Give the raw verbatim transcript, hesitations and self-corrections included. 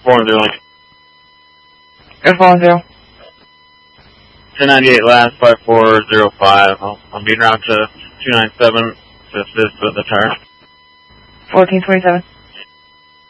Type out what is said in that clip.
four one zero Lincoln. Air four one zero. ten ninety-eight last, five four zero five. I'll, I'll be route to two nine seven to assist with the tire. fourteen twenty-seven.